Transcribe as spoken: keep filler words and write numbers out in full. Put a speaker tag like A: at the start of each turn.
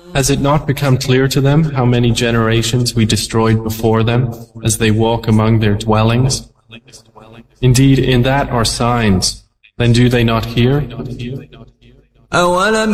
A: Has it not become clear to them how many generations we destroyed before them as they walk among their dwellings? Indeed, in that are signs. Then do they not hear?